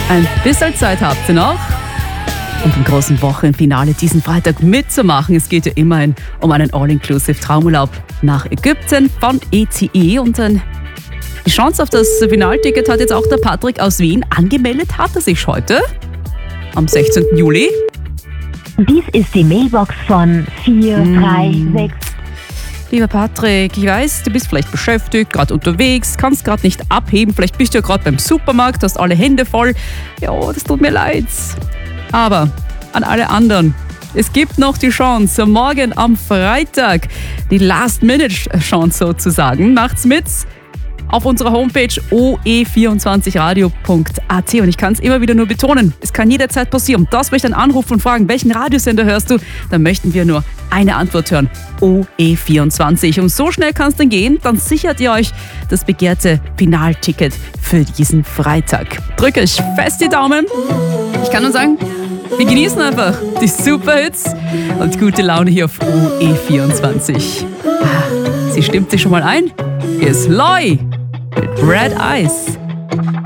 Ein bisschen Zeit habt ihr noch, um im großen Wochenfinale diesen Freitag mitzumachen. Es geht ja immerhin um einen All-Inclusive Traumurlaub nach Ägypten von ETE und die Chance auf das Finalticket hat jetzt auch der Patrick aus Wien. Angemeldet hat er sich heute, am 16. Juli. Dies ist die Mailbox von 436. Lieber Patrick, ich weiß, du bist vielleicht beschäftigt, gerade unterwegs, kannst gerade nicht abheben, vielleicht bist du ja gerade beim Supermarkt, hast alle Hände voll. Ja, das tut mir leid. Aber an alle anderen, es gibt noch die Chance, morgen am Freitag, die Last-Minute-Chance sozusagen, macht's mit auf unserer Homepage oe24radio.at und ich kann es immer wieder nur betonen, es kann jederzeit passieren. Das möchte ein Anruf und fragen, welchen Radiosender hörst du? Dann möchten wir nur eine Antwort hören, OE24. Und so schnell kann es dann gehen, dann sichert ihr euch das begehrte Finalticket für diesen Freitag. Drücke ich fest die Daumen. Ich kann nur sagen, wir genießen einfach die Superhits und gute Laune hier auf OE24. Sie stimmt sich schon mal ein. Hier ist Loy mit Red Eyes.